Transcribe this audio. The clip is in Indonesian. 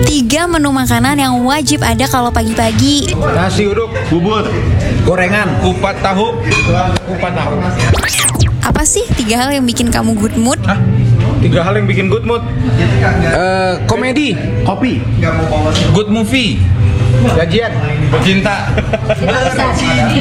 3 menu makanan yang wajib ada kalau pagi-pagi. Nasi uduk, bubur, gorengan, kupat tahu. Apa sih 3 hal yang bikin kamu good mood? 3 hal yang bikin good mood. Komedi, kopi, good movie, gajian, bercinta.